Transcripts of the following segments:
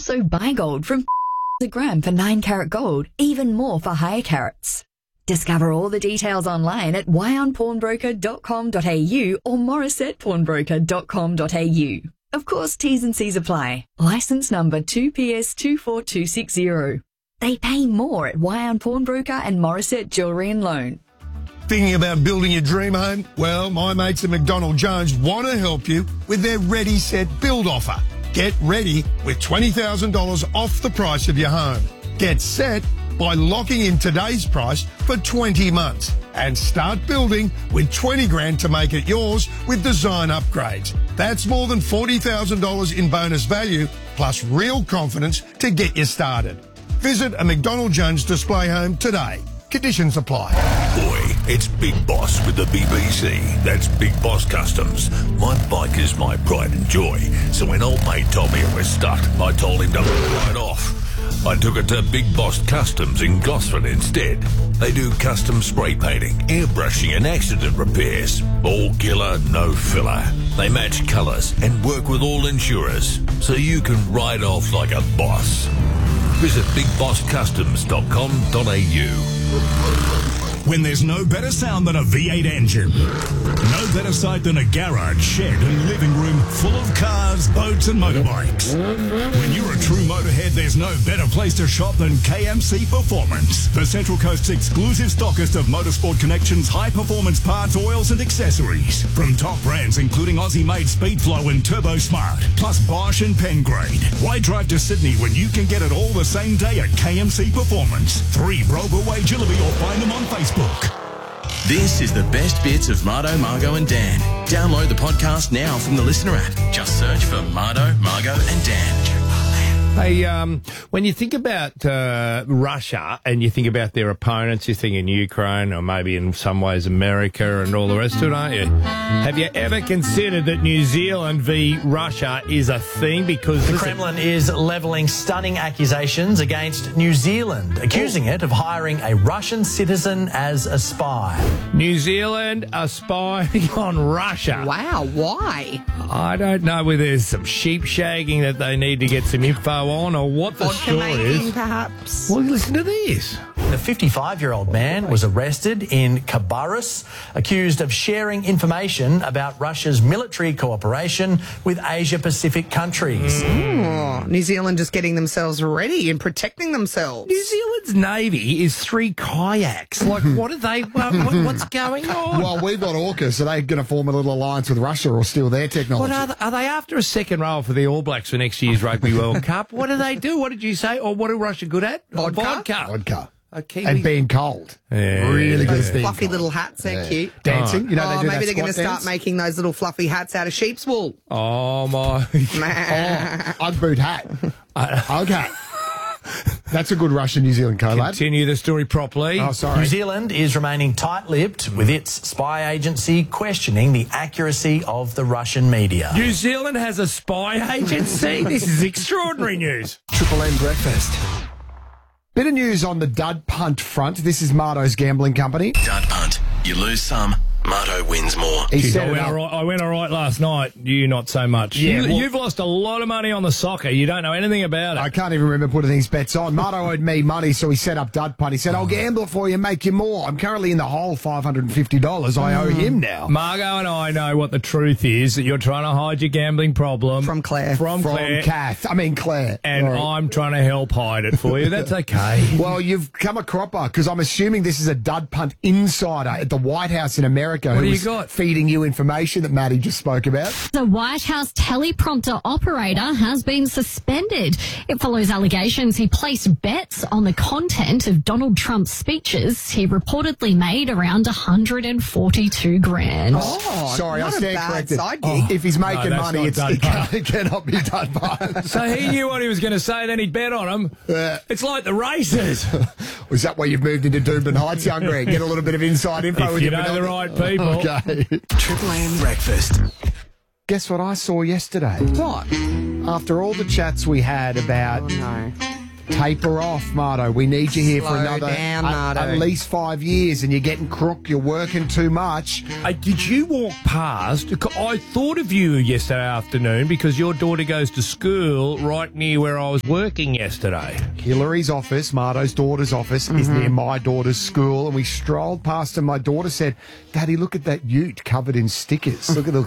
Also buy gold from a gram for 9-carat gold, even more for higher carats. Discover all the details online at wionpawnbroker.com.au or morissettepawnbroker.com.au. Of course, T's and C's apply. Licence number 2PS24260. They pay more at Wyon Pawnbroker and Morissette Jewellery and Loan. Thinking about building your dream home? Well, my mates at McDonald Jones want to help you with their Ready Set Build offer. Get ready with $20,000 off the price of your home. Get set by locking in today's price for 20 months and start building with 20 grand to make it yours with design upgrades. That's more than $40,000 in bonus value plus real confidence to get you started. Visit a McDonald Jones display home today. Conditions apply. Boy, it's Big Boss with the BBC. That's Big Boss Customs. My bike is my pride and joy. So when old mate told me it was stuck, I told him to ride off. I took it to Big Boss Customs in Gosford instead. They do custom spray painting, airbrushing and accident repairs. All killer, no filler. They match colours and work with all insurers. So you can ride off like a boss. Visit bigboscustoms.com.au. When there's no better sound than a V8 engine, no better sight than a garage, shed and living room full of cars, boats and motorbikes. When you're a true motorhead, there's no better place to shop than KMC Performance, the Central Coast's exclusive stockist of Motorsport Connection's high-performance parts, oils and accessories. From top brands including Aussie-made Speedflow and Turbo Smart, plus Bosch and Pengrade. Why drive to Sydney when you can get it all the same day at KMC Performance? 3 Brober Way, Jillaby, or find them on Facebook. This is the best bits of Mardo, Margo and Dan. Download the podcast now from the Listener app. Just search for Mardo, Margo and Dan. Hey, when you think about Russia and you think about their opponents, you think in Ukraine or maybe in some ways America and all the rest of it, aren't you? Have you ever considered that New Zealand v Russia is a thing? Because the Kremlin is levelling stunning accusations against New Zealand, accusing it of hiring a Russian citizen as a spy. New Zealand are spying on Russia. Wow, why? I don't know whether there's some sheep shagging that they need to get some info on or what the story is. Perhaps. Well, listen to this. The 55-year-old man was arrested in Khabarovsk, accused of sharing information about Russia's military cooperation with Asia-Pacific countries. New Zealand just getting themselves ready and protecting themselves. New Zealand's Navy is 3 kayaks. Like, what are they? What's going on? Well, we've got AUKUS. Are they going to form a little alliance with Russia or steal their technology? What are they after a second row for the All Blacks for next year's Rugby World Cup? What do they do? What did you say? Or what are Russia good at? Vodka. Okay, and being cold. Yeah, really good those at being fluffy cold. Little hats, they're cute. Dancing, you know, they do maybe that they're going to squat start dance. making those little fluffy hats out of sheep's wool. Oh, my. Ugg boot hat. Ugg hat. That's a good Russian-New Zealand collab. Continue the story properly. Oh, sorry. New Zealand is remaining tight-lipped with its spy agency questioning the accuracy of the Russian media. New Zealand has a spy agency? This is extraordinary news. Triple M Breakfast. Bit of news on the dud punt front. This is Mardo's gambling company. Dud punt. You lose some, Mardo wins more. He Jeez, set it I went all right last night. You not so much. Yeah, You've lost a lot of money on the soccer. You don't know anything about it. I can't even remember putting these bets on. Mardo owed me money, so he set up dud punt. He said, I'll gamble for you and make you more. I'm currently in the hole, $550. I owe him now. Margo and I know what the truth is, that you're trying to hide your gambling problem. From Claire. From Claire. Claire. And Sorry. I'm trying to help hide it for you. That's okay. Well, you've come a cropper, because I'm assuming this is a dud punt insider at the White House in America. What do you was got? Feeding you information that Maddie just spoke about. The White House teleprompter operator has been suspended. It follows allegations he placed bets on the content of Donald Trump's speeches. He reportedly made around 142 grand. Oh, Sorry, I not a stand bad corrected. side gig. If he's making that's money, not it cannot be dud punt. So he knew what he was going to say, then he'd bet on him. It's like the races. Was that why you've moved into Doomben Heights, young Greg? Get a little bit of inside info If with you your know the monopoly. right people. Okay. Triple M Breakfast. Guess what I saw yesterday? What? After all the chats we had about Taper off, Marto. We need you here for Slow another down, Marto. at least 5 years, and you're getting crook. You're working too much. Did you walk past? I thought of you yesterday afternoon because your daughter goes to school right near where I was working yesterday. Hillary's office, Marto's daughter's office, is near my daughter's school, and we strolled past, and my daughter said, "Daddy, look at that ute covered in stickers. Look at the."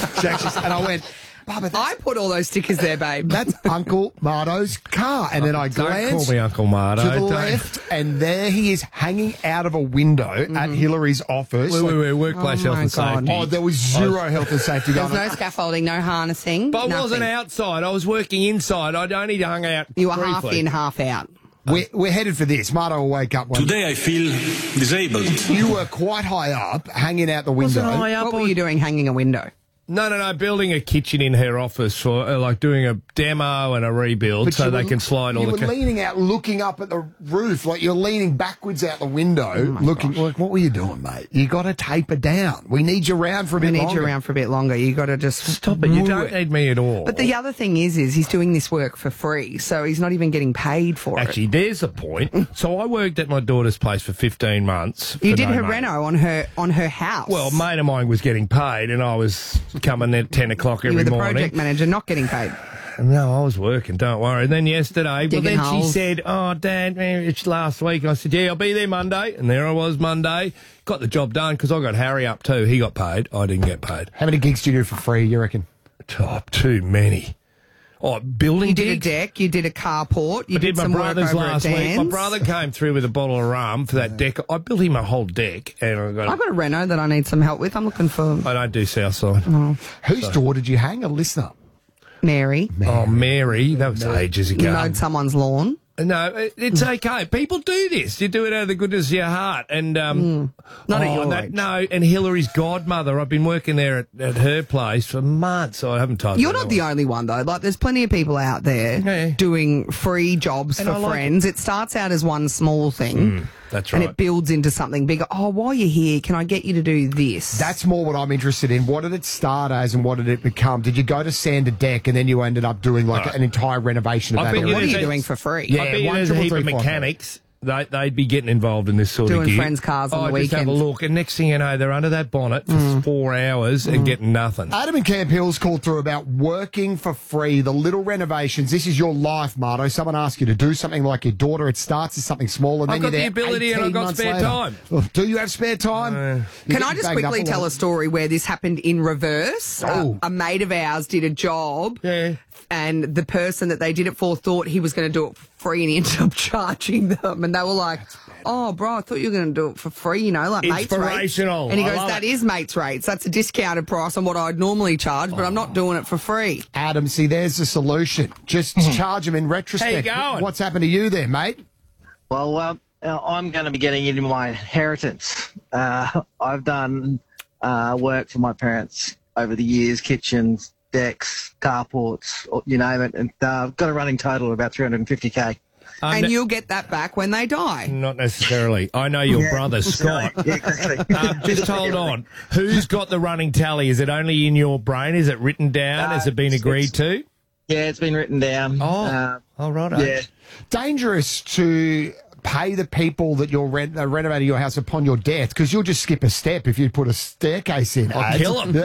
And I went, "Bubba, I put all those stickers there, babe. that's Uncle Marto's car." And then I Don't glanced call me Uncle Marto. to the Don't. left, and there he is hanging out of a window at Hillary's office. Wait, workplace Oh health my and God. safety. Oh, there was zero health and safety There going was on. no scaffolding, no harnessing. But I nothing. wasn't outside. I was working inside. I'd only hung out You were briefly. half in, half out. We're headed for this. Marto will wake up one Today I feel disabled. You were quite high up, hanging out the window. Wasn't I up What were you doing hanging a window? No, building a kitchen in her office for like doing a demo and a rebuild But so you they were- can slide all You the... were leaning out, looking up at the roof, like you're leaning backwards out the window, looking like, what were you doing, mate? You got to taper down. We need you around for a We bit need longer. you around for a bit longer. You got to just Stop it. You don't need me at all. But the other thing is he's doing this work for free, so he's not even getting paid for Actually, there's a point. So I worked at my daughter's place for 15 months. it. You for did no her money. reno on her house. Well, a mate of mine was getting paid and I was coming at 10 o'clock you every were the morning. project manager, not getting paid. No, I was working, don't worry. And then yesterday, Digging she holes. said, "Oh, Dad, man, it's last week." I said, "Yeah, I'll be there Monday." And there I was Monday. Got the job done because I got Harry up too. He got paid. I didn't get paid. How many gigs do you do for free, you reckon? Oh, too many. Oh, building You did a gigs? deck, you did a carport, you I did my some work brother's over at last week. My Dan's. brother came through with a bottle of rum for that deck. I built him a whole deck, and I've got a reno that I need some help with. I'm looking for I don't do Southside. Whose door did you hang? A listener. Mary. Oh, Mary, that was ages ago. Mowed someone's lawn. No, it's okay. People do this. You do it out of the goodness of your heart. And Not at your age. No, and Hillary's godmother. I've been working there at her place for months. I haven't told You're her not the only one, though. Like, there's plenty of people out there Yeah. doing free jobs And for I like friends. It starts out as one small thing. That's And right. it builds into something bigger. Oh, while you're here, can I get you to do this? That's more what I'm interested in. What did it start as and what did it become? Did you go to sand a deck and then you ended up doing like an entire renovation of I that? bet area? you what are you there's a- doing for free? Yeah, I bet you 1 there's a heap of 333 mechanics. They'd be getting involved in this sort of Doing gig. friends' cars on the Just have a weekends. look, and next thing you know, they're under that bonnet for 4 hours and getting nothing. Adam in Camp Hill's called through about working for free, the little renovations. This is your life, Marto. Someone asks you to do something like your daughter. It starts as something small, and then I've you're got the there ability and 18 I've got months spare later. time. Well, do you have spare time? You're Can I getting just banged up quickly a tell lot. a story where this happened in reverse? Oh. A mate of ours did a job, Yeah. and the person that they did it for thought he was going to do it for free, and he ended up charging them. And they were like, "Oh, bro, I thought you were going to do it for free, you know, like mates rates." Inspirational. And he I goes, love "That it." is mates rates. That's a discounted price on what I'd normally charge, but I'm not doing it for free." Adam, see, there's the solution. Just charge them in retrospect. How you going? What's happened to you there, mate? Well, I'm going to be getting into my inheritance. I've done work for my parents over the years, kitchens, decks, carports, you name it, and I've got a running total of about 350k. And you'll get that back when they die. Not necessarily. I know your brother, Scott. Yeah, exactly. Just hold on. Who's got the running tally? Is it only in your brain? Is it written down? Has it been agreed to? Yeah, it's been written down. Oh, right. Yeah. Dangerous to pay the people that you're renovating your house upon your death, because you'll just skip a step if you put a staircase in. I'll kill 'em.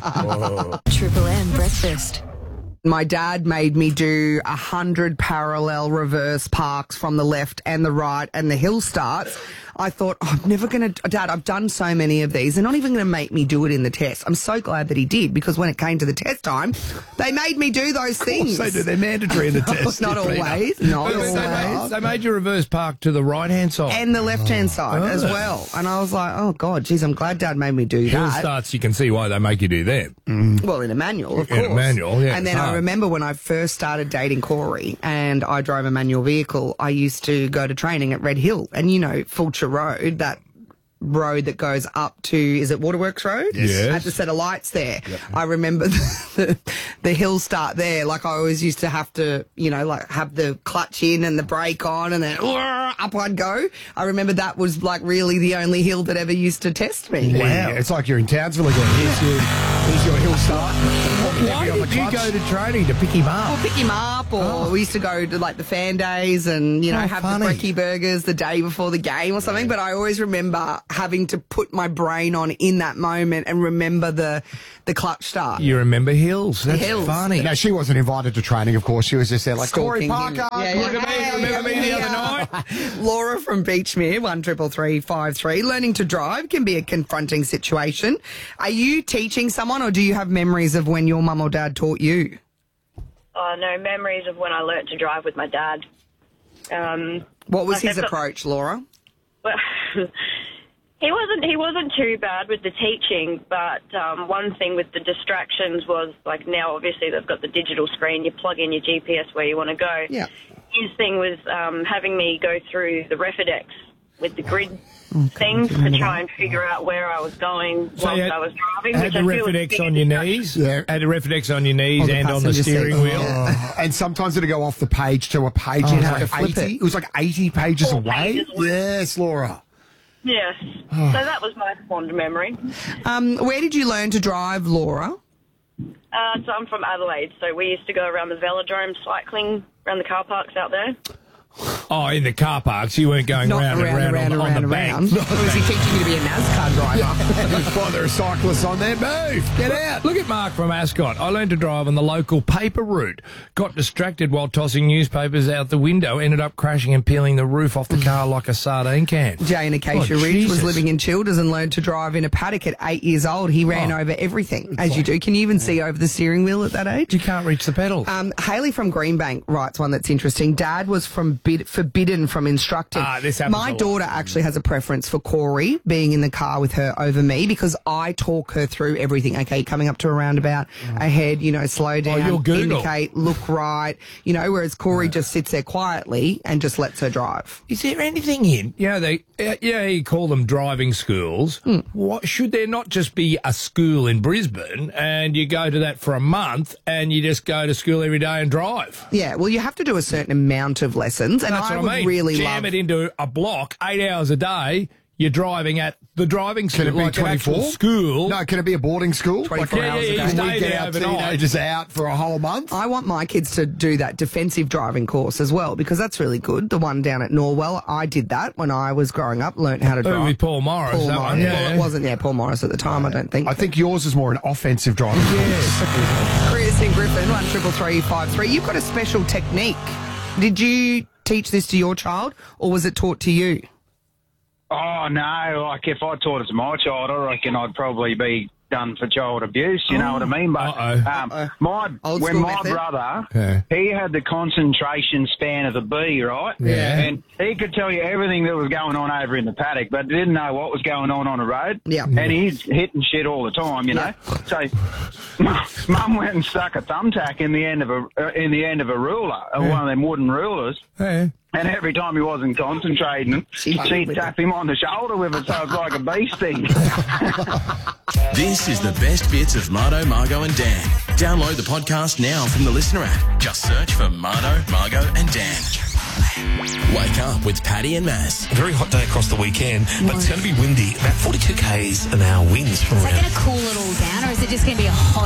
Triple M breakfast. My dad made me do 100 parallel reverse parks from the left and the right and the hill starts. I thought, I'm never going to... Dad, I've done so many of these. They're not even going to make me do it in the test. I'm so glad that he did, because when it came to the test time, they made me do those things. They do. They're mandatory in the test. Not always. Not But always. they made you reverse park to the right-hand side. And the left-hand side as well. And I was like, oh, God, geez, I'm glad Dad made me do Hill that. starts, you can see why they make you do that. Well, in a manual, of In course. a manual, yeah, And it's then I hard. remember when I first started dating Corey and I drove a manual vehicle, I used to go to training at Red Hill. And, you know, Fulcher Road, that road that goes up to, is it Waterworks Road? Yes. Had the set of lights there. I remember the hill start there. Like, I always used to have to, you know, like have the clutch in and the brake on and then up I'd go. I remember that was like really the only hill that ever used to test me. Wow. It's like you're in Townsville again. Yes, you. He's your hill start. Why did you go to training to pick him up? We'll pick him up, or we used to go to like the fan days and, you know, have funny. the brekkie burgers the day before the game or something. But I always remember having to put my brain on in that moment and remember the clutch start. You remember Hills? That's Hills. funny. No, she wasn't invited to training, of course. She was just there like, Corey Stalking him. Parker. Yeah, look yeah. at me. Hey, Remember me the other night? Laura from Beachmere, 133353. Learning to drive can be a confronting situation. Are you teaching someone, or do you have memories of when your mum or dad taught you? No, memories of when I learnt to drive with my dad. What was his approach, Laura? Well, he wasn't too bad with the teaching, but one thing with the distractions was, like, now obviously they've got the digital screen, you plug in your GPS where you want to go. Yeah. His thing was having me go through the Refidex with the grid things to try and figure out where I was going whilst I was driving. Had the Refidex on your knees? Yeah. Had the Refidex on your knees and on the steering wheel? Oh. And sometimes it'd go off the page to a page. Oh, It had was to like flip 80. it. It was like 80 pages 4 away. pages away. Yes, Laura. Yes. So that was my fond memory. Where did you learn to drive, Laura? So I'm from Adelaide, so we used to go around the velodrome cycling around the car parks out there. Oh, in the car parks. You weren't going Not round and round on the bank. Or was he teaching you to be a NASCAR driver? Well, there are cyclists on there. Move. Get out. Look at Mark from Ascot. I learned to drive on the local paper route. Got distracted while tossing newspapers out the window. Ended up crashing and peeling the roof off the car like a sardine can. Jay in Acacia Oh, Ridge was Jesus. living in Childers and learned to drive in a paddock at 8 years old. He ran over everything, as you do. Can you even see over the steering wheel at that age? You can't reach the pedals. Haley from Greenbank writes one that's interesting. Dad was forbidden from instructing. This happens a My lot. daughter actually has a preference for Corey being in the car with her over me because I talk her through everything. Okay, coming up to a roundabout, ahead, slow down, you're Google. indicate, look right, whereas Corey just sits there quietly and just lets her drive. Is there anything in, you call them driving schools. What, should there not just be a school in Brisbane and you go to that for a month and you just go to school every day and drive? Yeah, well, you have to do a certain amount of lessons, and That's I what would I mean. really Jam love it into a block, 8 hours a day. You're driving at the driving school. Can it be like an 24? actual school? No, can it be a boarding school? 24 Yeah, hours a yeah, day. you Can we stay get there our overnight. teenagers out for a whole month? I want my kids to do that defensive driving course as well because that's really good. The one down at Norwell, I did that when I was growing up, learnt how to drive. with Paul Morris. Paul that Morris. one, yeah. Well, it wasn't, Paul Morris at the time, I don't think. I think yours is more an offensive driving. Yes. Chris in Griffin, 133353. You've got a special technique. Did you teach this to your child or was it taught to you? Oh, no, like if I taught it to my child, I reckon I'd probably be done for child abuse, you know what I mean? But Old when school my method. brother, he had the concentration span of a bee, right? Yeah. And he could tell you everything that was going on over in the paddock, but didn't know what was going on the road. Yeah. And he's hitting shit all the time, you know? So Mum went and stuck a thumbtack in the end of a ruler, one of them wooden rulers. Yeah. And every time he wasn't concentrating, she'd tap him on the shoulder with it, so it's like a bee sting. This is the best bits of Mardo, Margo and Dan. Download the podcast now from the Listener app. Just search for Mardo, Margo and Dan. Wake up with Paddy and Maz. A very hot day across the weekend, but it's going to be windy. About 42 k's an hour winds from Is around. that going to cool it all down, or is it just going to be a hot